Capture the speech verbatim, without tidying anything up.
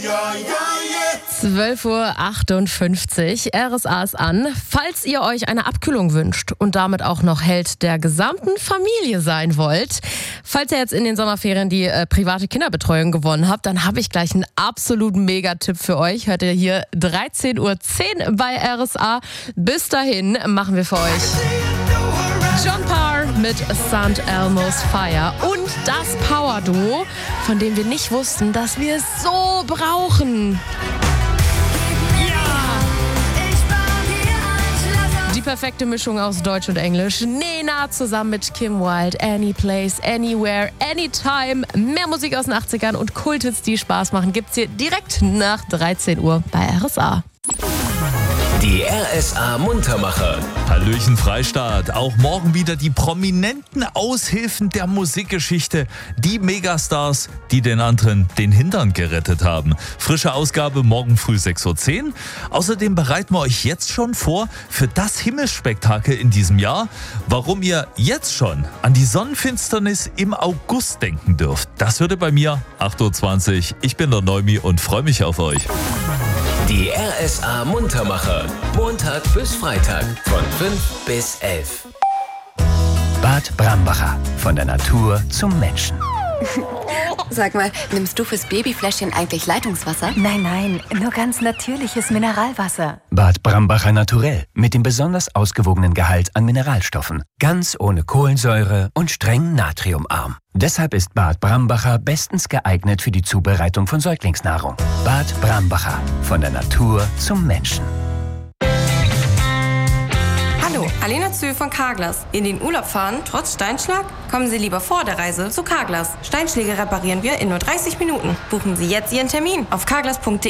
zwölf Uhr achtundfünfzig, R S A ist an. Falls ihr euch eine Abkühlung wünscht und damit auch noch Held der gesamten Familie sein wollt, falls ihr jetzt in den Sommerferien die äh, private Kinderbetreuung gewonnen habt, dann habe ich gleich einen absoluten Megatipp für euch. Hört ihr hier dreizehn Uhr zehn bei R S A. Bis dahin machen wir für euch John Parr mit Saint Elmo's Fire und das Power-Duo, von dem wir nicht wussten, dass wir es so brauchen. Die perfekte Mischung aus Deutsch und Englisch. Nena zusammen mit Kim Wilde. Any Place, Anywhere, Anytime. Mehr Musik aus den achtzigern und Kulthits, die Spaß machen, gibt's hier direkt nach dreizehn Uhr bei R S A. Die R S A Muntermacher. Hallöchen Freistaat. Auch morgen wieder die prominenten Aushilfen der Musikgeschichte. Die Megastars, die den anderen den Hintern gerettet haben. Frische Ausgabe morgen früh sechs Uhr zehn. Außerdem bereiten wir euch jetzt schon vor für das Himmelsspektakel in diesem Jahr. Warum ihr jetzt schon an die Sonnenfinsternis im August denken dürft. Das hört ihr bei mir, acht Uhr zwanzig. Ich bin der Neumi und freue mich auf euch. Die R S A Muntermacher. Montag bis Freitag von fünf bis elf. Bad Brambacher. Von der Natur zum Menschen. Sag mal, nimmst du fürs Babyfläschchen eigentlich Leitungswasser? Nein, nein, nur ganz natürliches Mineralwasser. Bad Brambacher Naturell. Mit dem besonders ausgewogenen Gehalt an Mineralstoffen. Ganz ohne Kohlensäure und streng natriumarm. Deshalb ist Bad Brambacher bestens geeignet für die Zubereitung von Säuglingsnahrung. Bad Brambacher. Von der Natur zum Menschen. Hallo, Alena Zö von Carglass. In den Urlaub fahren, trotz Steinschlag? Kommen Sie lieber vor der Reise zu Carglass. Steinschläge reparieren wir in nur dreißig Minuten. Buchen Sie jetzt Ihren Termin auf carglass punkt de.